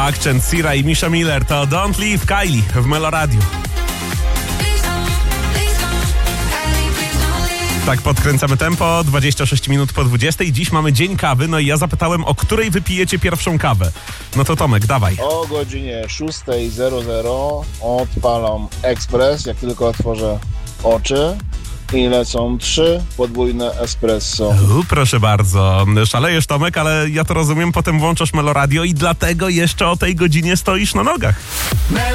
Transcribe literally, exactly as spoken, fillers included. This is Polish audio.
Akcent, Sira i Misha Miller to Don't Leave Kylie w Meloradiu. Tak podkręcamy tempo, dwadzieścia sześć minut po dwudziestej. Dziś mamy dzień kawy, no i ja zapytałem, o której wypijecie pierwszą kawę. No to Tomek, dawaj. O godzinie szósta zero zero odpalam ekspres, jak tylko otworzę oczy i lecą trzy podwójne espresso. U, proszę bardzo, szalejesz Tomek, ale ja to rozumiem, potem włączasz Meloradio i dlatego jeszcze o tej godzinie stoisz na nogach.